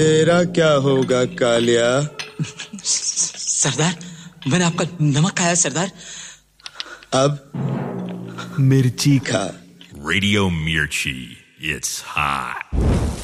तेरा क्या होगा कालिया? सरदार, मैंने आपका नमक खाया सरदार। अब मिर्ची खा। Radio Mirchi, it's hot.